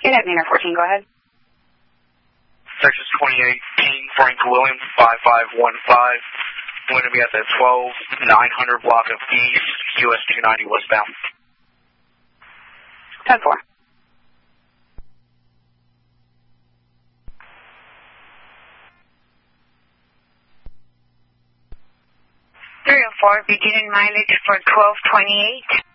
Acme 14, go ahead. Texas 2018, Frank Williams, 5515. Going to be at the 12900 block of East, US 290 westbound. 10-4. Beginning mileage for 1228.